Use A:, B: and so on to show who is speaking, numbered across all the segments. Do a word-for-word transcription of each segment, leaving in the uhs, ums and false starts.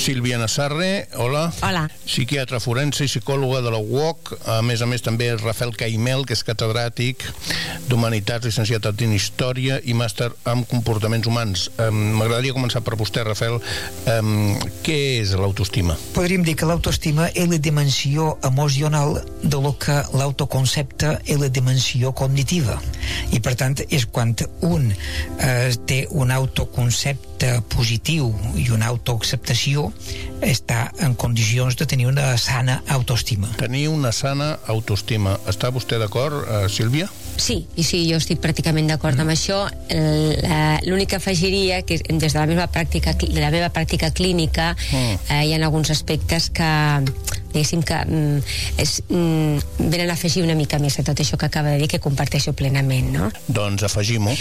A: Sílvia Nassarre, hola.
B: Hola.
A: Psiquiatra forense i psicòloga de la U O C. A més a més també és Rafael Caimel, que és catedràtic d'Humanitats, licenciat en Història i màster en Comportaments Humans. Um, M'agradaria començar per vostè, Rafael. Um, què és l'autoestima?
C: Podríem dir que l'autoestima és la dimensió emocional de lo que l'autoconcepte és la dimensió cognitiva. I per tant és quan un eh, té un autoconcepte positiu i una autoacceptació, està en condicions de tenir una sana autoestima.
A: Tenir una sana autoestima. Està vostè d'acord, uh, Sílvia?
B: Sí, i sí, jo estic pràcticament d'acord mm. amb això. L'únic que afegiria que des de la meva pràctica, de la meva pràctica clínica mm. eh, hi ha alguns aspectes que diguéssim que mm, és, mm, venen a afegir una mica més a tot això que acaba de dir, que comparteixo plenament, no?
A: Doncs afegim-ho.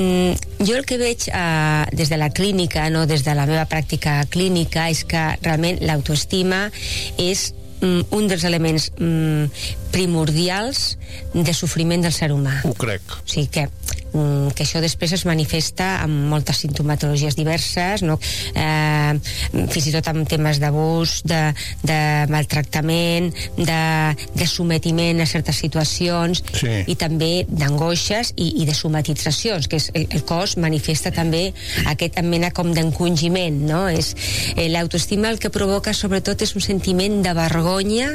B: Mm, jo el que veig eh, des de la clínica, no, des de la meva pràctica clínica, és que realment l'autoestima és mm, un dels elements mm, primordials de sofriment del ser humà.
A: Ho crec.
B: O sigui que que això després es manifesta amb moltes simptomatologies diverses, no? eh, fins i tot amb temes d'abús, de, de maltractament, de, de sometiment a certes situacions,
A: sí.
B: I també d'angoixes i, i de somatitzacions, que és el, el cos manifesta també aquest mena com d'encongiment, no? És, eh, l'autoestima el que provoca sobretot és un sentiment de vergonya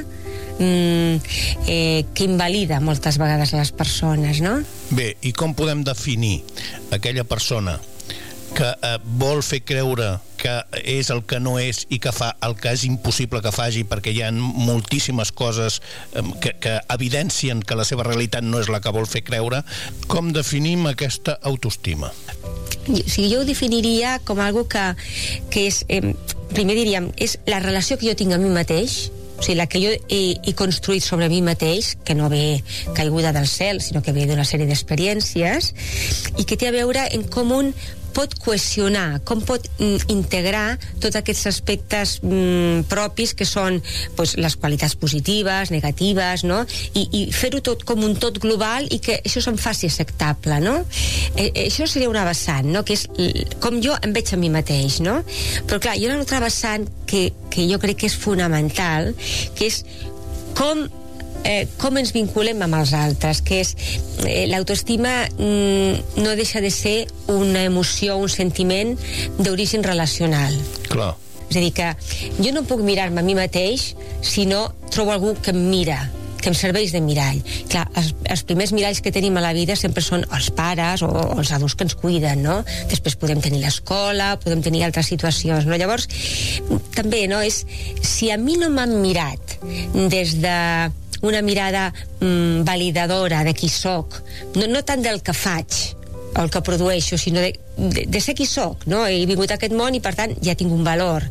B: mm, eh, que invalida moltes vegades les persones, no?
A: Bé, i com podem definir aquella persona que eh, vol fer creure que és el que no és i que fa el que és impossible que faci, perquè hi ha moltíssimes coses eh, que, que evidencien que la seva realitat no és la que vol fer creure? Com definim aquesta autoestima?
B: O sigui, jo ho definiria com algo que, que és, eh, primer diríem, és la relació que jo tinc amb mi mateix, o sigui, la que jo he, he construït sobre mi mateix, que no ve caiguda del cel, sinó que ve d'una sèrie d'experiències, i que té a veure en com un pot cohesionar, com pot mm, integrar tots aquests aspectes mm, propis que són pues, les qualitats positives, negatives, no? I, i fer-ho tot com un tot global i que això se'n faci acceptable, no? Eh, això seria una vessant, no? Que és com jo em veig a mi mateix, no? Però clar, hi ha una altra vessant que, que jo crec que és fonamental, que és com Eh, com ens vinculem amb els altres, que és eh, l'autoestima mm, no deixa de ser una emoció, un sentiment d'origen relacional.
A: Clar.
B: És a dir, que jo no puc mirar-me a mi mateix si no trobo algú que em mira, que em serveix de mirall. Clar, els, els primers miralls que tenim a la vida sempre són els pares o, o els adults que ens cuiden, no? Després podem tenir l'escola, podem tenir altres situacions, no? Llavors, també, no? És, si a mi no m'han mirat des de una mirada mm, validadora de qui soc, no, no tant del que faig o el que produeixo, sinó de, de, de ser qui soc, no? He vingut a aquest món i per tant ja tinc un valor.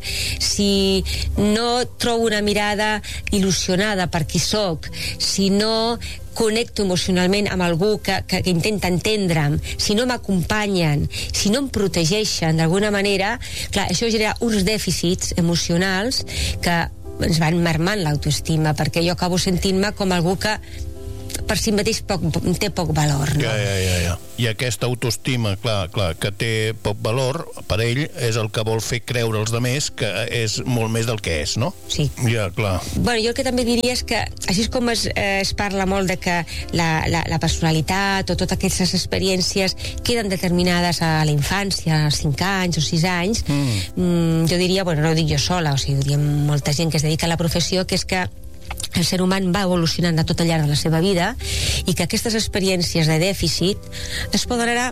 B: Si no trobo una mirada il·lusionada per qui soc, si no connecto emocionalment amb algú que, que, que intenta entendre'm, si no m'acompanyen, si no em protegeixen d'alguna manera, clar, això genera uns dèficits emocionals que ens van marmant l'autoestima, perquè jo acabo sentint-me com algú que per si mateix poc, té poc valor, no?
A: Ja, ja, ja, ja. I aquesta autoestima, clar, clar, que té poc valor, per ell és el que vol fer creure als demés que és molt més del que és, no?
B: Sí.
A: Ja, clar.
B: Bueno, jo el que també diria és que, així com es, eh, es parla molt de que la, la, la personalitat o totes aquestes experiències queden determinades a la infància, als cinc anys o sis anys, mm. Mm, jo diria, bueno, no ho dic jo sola, o sigui, ho diria molta gent que es dedica a la professió, que és que el ser humà va evolucionant de tot al llarg de la seva vida i que aquestes experiències de dèficit es poden anar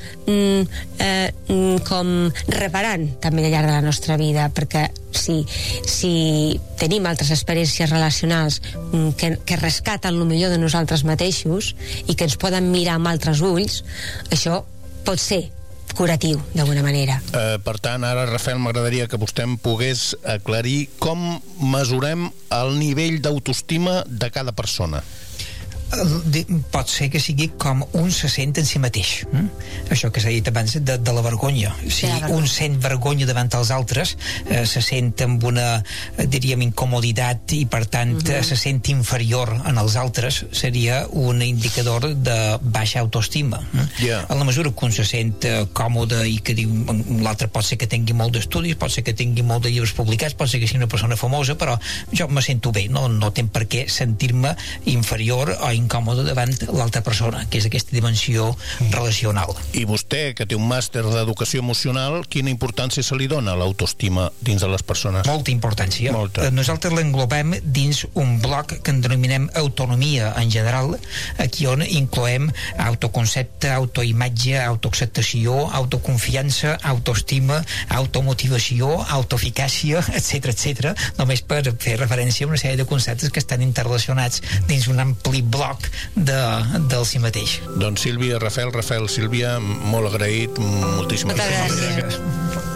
B: mm, eh, mm, com reparant també al llarg de la nostra vida, perquè si, si tenim altres experiències relacionals mm, que, que rescaten el millor de nosaltres mateixos i que ens poden mirar amb altres ulls, això pot ser curatiu, d'alguna manera.
A: Eh, per tant, ara, Rafael, m'agradaria que vostè em pogués aclarir com mesurem el nivell d'autoestima de cada persona.
C: pot ser que sigui com un se sent en si mateix. Mm? Això que s'ha dit abans de, de la vergonya. Si sí, un sent vergonya davant els altres, eh, se sent amb una, diríem, incomoditat i per tant uh-huh. se sent inferior en els altres, seria un indicador de baixa autoestima. Mm? Yeah. En la mesura que un se sent eh, còmode i que diu l'altre pot ser que tingui molt d'estudis, pot ser que tingui molt de llibres publicats, pot ser que sigui una persona famosa, però jo me sento bé, no, no tinc per què sentir-me inferior o incòmode davant l'altra persona, que és aquesta dimensió relacional.
A: I vostè, que té un màster d'educació emocional, quina importància se li dona a l'autoestima dins de les persones?
C: Molta importància.
A: Molta.
C: Nosaltres l'englobem dins un bloc que en denominem autonomia en general, aquí on incloem autoconcepte, autoimatge, autoacceptació, autoconfiança, autoestima, automotivació, autoeficàcia, etc etc, només per fer referència a una sèrie de conceptes que estan interrelacionats dins un ampli bloc de, del si mateix.
A: Doncs Sílvia, Rafael, Rafael, Sílvia, molt agraït, moltíssimes
B: gràcies.